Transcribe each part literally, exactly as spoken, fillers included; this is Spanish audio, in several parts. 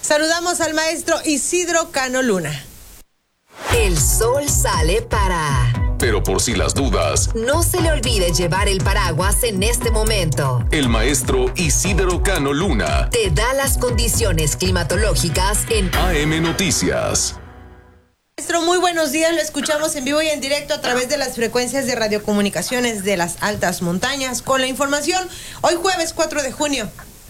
Saludamos al maestro Isidro Cano Luna. El sol sale para... Pero por si las dudas, no se le olvide llevar el paraguas en este momento. El maestro Isidro Cano Luna te da las condiciones climatológicas en A M Noticias. Maestro, muy buenos días, lo escuchamos en vivo y en directo a través de las frecuencias de radiocomunicaciones de las altas montañas con la información hoy jueves cuatro de junio.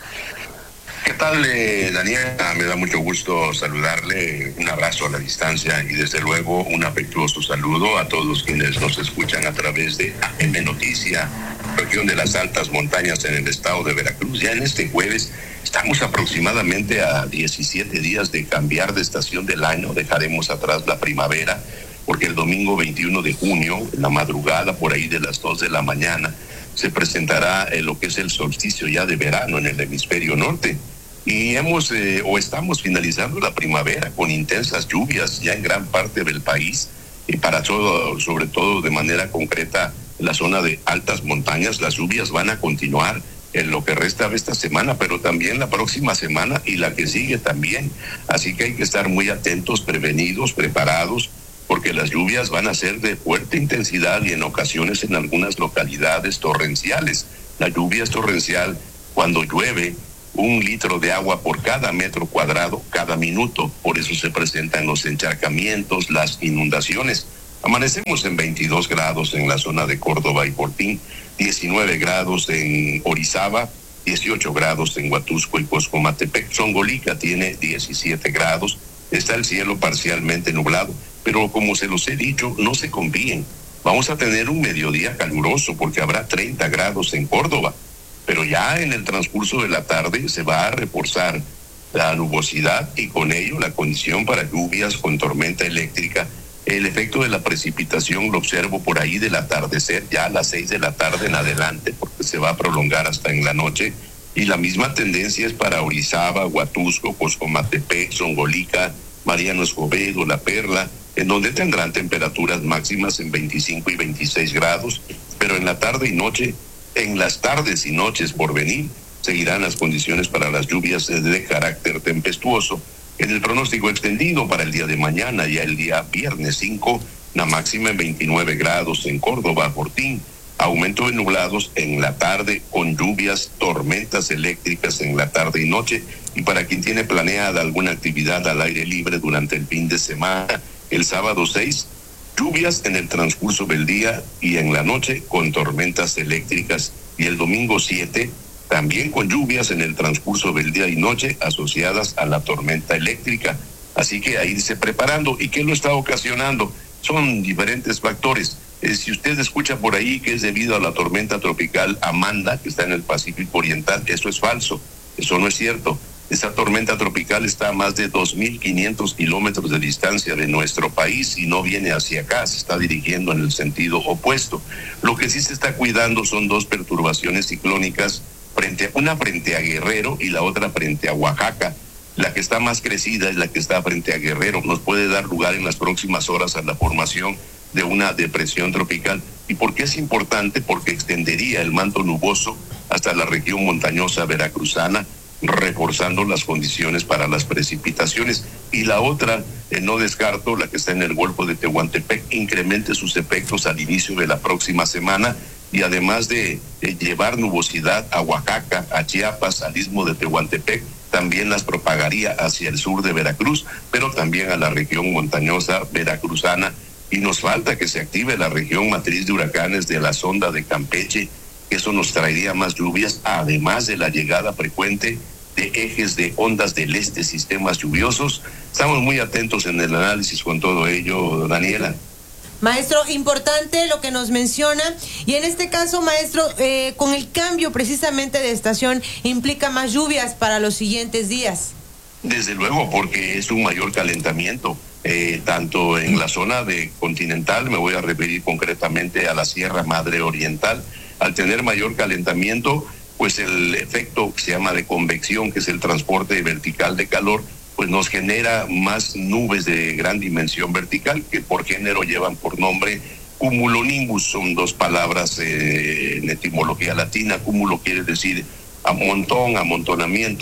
¿Qué tal, eh, Daniela? Me da mucho gusto saludarle, un abrazo a la distancia y desde luego un afectuoso saludo a todos quienes nos escuchan a través de A M Noticia, región de las altas montañas en el estado de Veracruz. Ya en este jueves estamos aproximadamente a diecisiete días de cambiar de estación del año, dejaremos atrás la primavera, porque el domingo veintiuno de junio, en la madrugada, por ahí de las dos de la mañana, se presentará eh, lo que es el solsticio ya de verano en el hemisferio norte. Y hemos eh, o estamos finalizando la primavera con intensas lluvias ya en gran parte del país y para todo, sobre todo de manera concreta en la zona de altas montañas. Las lluvias van a continuar en lo que resta de esta semana, pero también la próxima semana y la que sigue también. Así que hay que estar muy atentos, prevenidos, preparados, porque las lluvias van a ser de fuerte intensidad y en ocasiones en algunas localidades torrenciales. La lluvia es torrencial cuando llueve un litro de agua por cada metro cuadrado cada minuto. Por eso se presentan los encharcamientos, las inundaciones. Amanecemos en veintidós grados en la zona de Córdoba y Fortín, diecinueve grados en Orizaba, dieciocho grados en Huatusco y Coscomatepec. Zongolica tiene diecisiete grados. Está el cielo parcialmente nublado, pero como se los he dicho, no se confíen. Vamos a tener un mediodía caluroso porque habrá treinta grados en Córdoba. Pero ya en el transcurso de la tarde se va a reforzar la nubosidad y con ello la condición para lluvias con tormenta eléctrica. El efecto de la precipitación lo observo por ahí del atardecer, ya a las seis de la tarde en adelante, porque se va a prolongar hasta en la noche. Y la misma tendencia es para Orizaba, Huatusco, Coscomatepec, Zongolica, Mariano Escobedo, La Perla, en donde tendrán temperaturas máximas en veinticinco y veintiséis grados, pero en la tarde y noche, en las tardes y noches por venir, seguirán las condiciones para las lluvias de carácter tempestuoso. En el pronóstico extendido para el día de mañana, ya el día viernes cinco, la máxima en veintinueve grados en Córdoba, Fortín, aumento de nublados en la tarde con lluvias, tormentas eléctricas en la tarde y noche. Y para quien tiene planeada alguna actividad al aire libre durante el fin de semana, el sábado seis, lluvias en el transcurso del día y en la noche con tormentas eléctricas. Y el domingo siete, también con lluvias en el transcurso del día y noche asociadas a la tormenta eléctrica. Así que a irse preparando. ¿Y qué lo está ocasionando? Son diferentes factores. Eh, si usted escucha por ahí que es debido a la tormenta tropical Amanda, que está en el Pacífico Oriental, eso es falso. Eso no es cierto. Esta tormenta tropical está a más de dos mil quinientos kilómetros de distancia de nuestro país y no viene hacia acá, se está dirigiendo en el sentido opuesto. Lo que sí se está cuidando son dos perturbaciones ciclónicas, frente a, una frente a Guerrero y la otra frente a Oaxaca. La que está más crecida es la que está frente a Guerrero. Nos puede dar lugar en las próximas horas a la formación de una depresión tropical. ¿Y por qué es importante? Porque extendería el manto nuboso hasta la región montañosa veracruzana, reforzando las condiciones para las precipitaciones. Y la otra, eh, no descarto, la que está en el Golfo de Tehuantepec, incremente sus efectos al inicio de la próxima semana y además de, de llevar nubosidad a Oaxaca, a Chiapas, al istmo de Tehuantepec, también las propagaría hacia el sur de Veracruz, pero también a la región montañosa veracruzana. Y nos falta que se active la región matriz de huracanes de la sonda de Campeche. Eso nos traería más lluvias, además de la llegada frecuente de ejes de ondas del este, sistemas lluviosos. Estamos muy atentos en el análisis con todo ello, Daniela. Maestro, importante lo que nos menciona, y en este caso, maestro, eh, con el cambio precisamente de estación, implica más lluvias para los siguientes días. Desde luego, porque es un mayor calentamiento, eh, tanto en la zona de continental, me voy a referir concretamente a la Sierra Madre Oriental. Al tener mayor calentamiento, pues el efecto que se llama de convección, que es el transporte vertical de calor, pues nos genera más nubes de gran dimensión vertical, que por género llevan por nombre cumulonimbus. Son dos palabras eh, en etimología latina. Cúmulo quiere decir amontón, amontonamiento,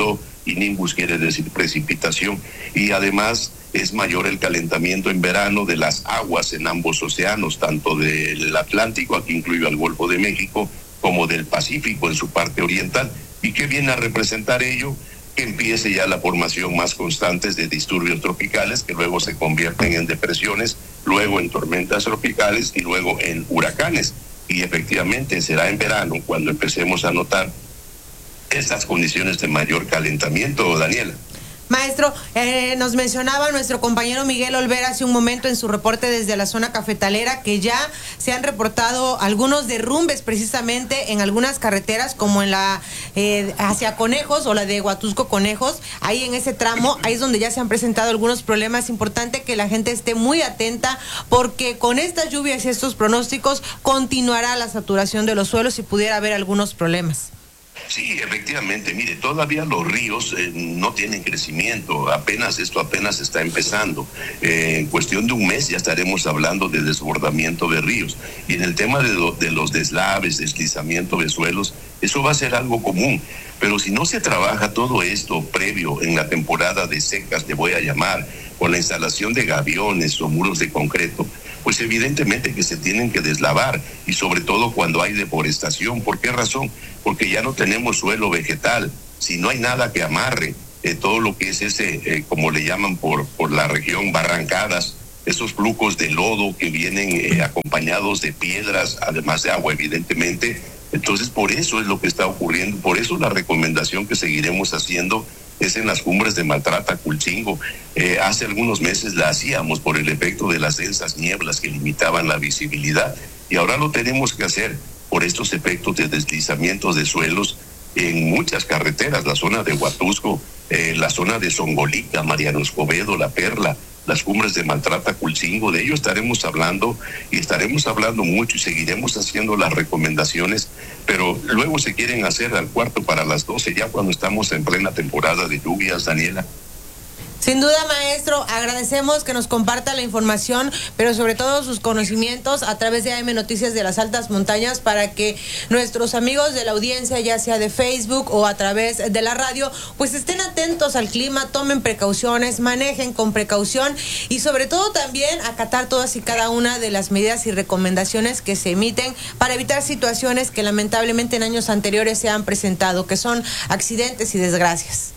y nimbus quiere decir precipitación, y además es mayor el calentamiento en verano de las aguas en ambos océanos, tanto del Atlántico, aquí incluyo al Golfo de México, como del Pacífico en su parte oriental. ¿Y qué viene a representar ello? Que empiece ya la formación más constante de disturbios tropicales que luego se convierten en depresiones, luego en tormentas tropicales y luego en huracanes. Y efectivamente será en verano cuando empecemos a notar estas condiciones de mayor calentamiento, Daniela. Maestro, eh, nos mencionaba nuestro compañero Miguel Olvera hace un momento en su reporte desde la zona cafetalera que ya se han reportado algunos derrumbes precisamente en algunas carreteras como en la eh, hacia Conejos o la de Huatusco Conejos. Ahí en ese tramo, ahí es donde ya se han presentado algunos problemas. Importante que la gente esté muy atenta porque con estas lluvias y estos pronósticos continuará la saturación de los suelos y pudiera haber algunos problemas. Sí, efectivamente, mire, todavía los ríos eh, no tienen crecimiento, apenas esto apenas está empezando. Eh, en cuestión de un mes ya estaremos hablando de desbordamiento de ríos. Y en el tema de, lo, de los deslaves, deslizamiento de suelos, eso va a ser algo común. Pero si no se trabaja todo esto previo en la temporada de secas, le voy a llamar, con la instalación de gaviones o muros de concreto, pues evidentemente que se tienen que deslavar, y sobre todo cuando hay deforestación. ¿Por qué razón? Porque ya no tenemos suelo vegetal. Si no hay nada que amarre eh, todo lo que es ese, eh, como le llaman por, por la región, barrancadas, esos flujos de lodo que vienen eh, acompañados de piedras, además de agua, evidentemente. Entonces, por eso es lo que está ocurriendo. Por eso la recomendación que seguiremos haciendo es en las cumbres de Maltrata, Culcingo. Eh, hace algunos meses la hacíamos por el efecto de las densas nieblas que limitaban la visibilidad, y ahora lo tenemos que hacer por estos efectos de deslizamientos de suelos en muchas carreteras, la zona de Huatusco, eh, la zona de Zongolica, Mariano Escobedo, La Perla, las cumbres de Maltrata, Culcingo. De ello estaremos hablando y estaremos hablando mucho y seguiremos haciendo las recomendaciones, pero luego se quieren hacer al cuarto para las doce, ya cuando estamos en plena temporada de lluvias, Daniela. Sin duda, maestro, agradecemos que nos comparta la información, pero sobre todo sus conocimientos a través de A M Noticias de las Altas Montañas, para que nuestros amigos de la audiencia, ya sea de Facebook o a través de la radio, pues estén atentos al clima, tomen precauciones, manejen con precaución y sobre todo también acatar todas y cada una de las medidas y recomendaciones que se emiten para evitar situaciones que lamentablemente en años anteriores se han presentado, que son accidentes y desgracias.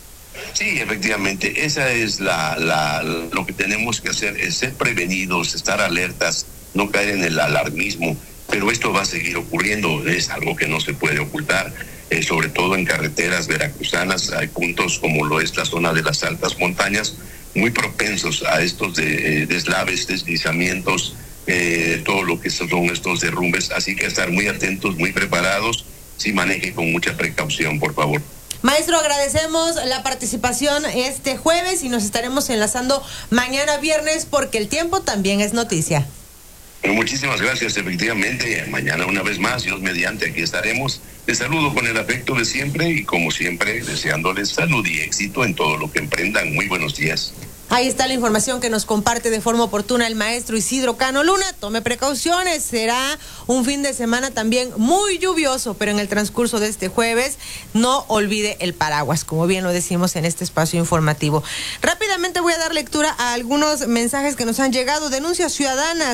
Sí, efectivamente, esa es la, la, lo que tenemos que hacer, es ser prevenidos, estar alertas, no caer en el alarmismo, pero esto va a seguir ocurriendo, es algo que no se puede ocultar, eh, sobre todo en carreteras veracruzanas. Hay puntos como lo es la zona de las altas montañas, muy propensos a estos de, eh, deslaves, deslizamientos, eh, todo lo que son estos derrumbes, así que estar muy atentos, muy preparados, sí, maneje con mucha precaución, por favor. Maestro, agradecemos la participación este jueves y nos estaremos enlazando mañana viernes porque el tiempo también es noticia. Bueno, muchísimas gracias, efectivamente. Mañana una vez más, Dios mediante, aquí estaremos. Les saludo con el afecto de siempre y como siempre deseándoles salud y éxito en todo lo que emprendan. Muy buenos días. Ahí está la información que nos comparte de forma oportuna el maestro Isidro Cano Luna. Tome precauciones, será un fin de semana también muy lluvioso, pero en el transcurso de este jueves no olvide el paraguas, como bien lo decimos en este espacio informativo. Rápidamente voy a dar lectura a algunos mensajes que nos han llegado. Denuncias ciudadanas.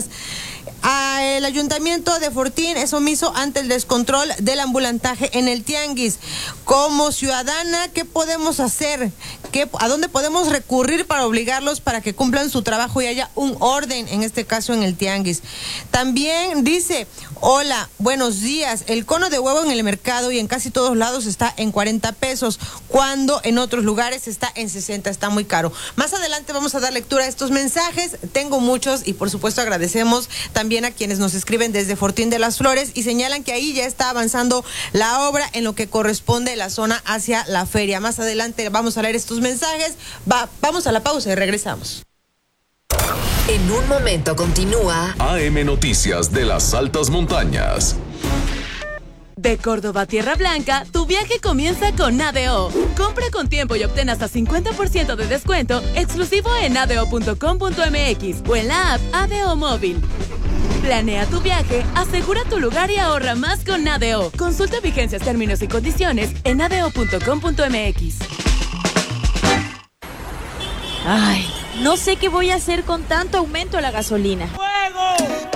A el ayuntamiento de Fortín es omiso ante el descontrol del ambulantaje en el tianguis. Como ciudadana, ¿qué podemos hacer? ¿Qué, ¿A dónde podemos recurrir para obligarlos para que cumplan su trabajo y haya un orden, en este caso en el tianguis? También dice, hola, buenos días, el cono de huevo en el mercado y en casi todos lados está en cuarenta pesos, cuando en otros lugares está en sesenta, está muy caro. Más adelante vamos a dar lectura a estos mensajes, tengo muchos y por supuesto agradecemos también a quienes nos escriben desde Fortín de las Flores y señalan que ahí ya está avanzando la obra en lo que corresponde la zona hacia la feria. Más adelante vamos a leer estos mensajes. Va, vamos a la pausa y regresamos. En un momento continúa A M Noticias de las Altas Montañas. De Córdoba a Tierra Blanca, tu viaje comienza con A D O. Compra con tiempo y obtén hasta cincuenta por ciento de descuento exclusivo en a d o punto com punto m x o en la app A D O Móvil. Planea tu viaje, asegura tu lugar y ahorra más con A D O. Consulta vigencias, términos y condiciones en a d o punto com punto m x. Ay, no sé qué voy a hacer con tanto aumento a la gasolina. ¡Fuego!